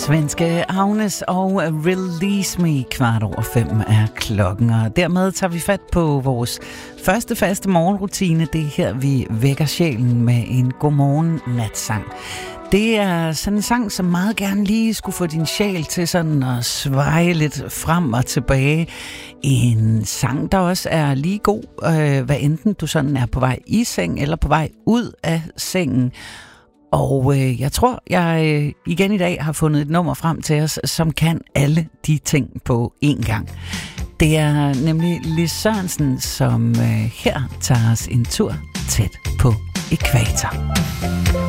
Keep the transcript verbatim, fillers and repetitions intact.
Svenske Agnes og Release Me. Kvart over fem er klokken, og dermed tager vi fat på vores første faste morgenrutine. Det er her, vi vækker sjælen med en godmorgen natsang. Det er sådan en sang, som meget gerne lige skulle få din sjæl til sådan at sveje lidt frem og tilbage. En sang, der også er lige god, øh, hvad enten du sådan er på vej i seng eller på vej ud af sengen. Og øh, jeg tror, jeg øh, igen i dag har fundet et nummer frem til os, som kan alle de ting på én gang. Det er nemlig Lis Sørensen, som øh, her tager os en tur tæt på ækvator.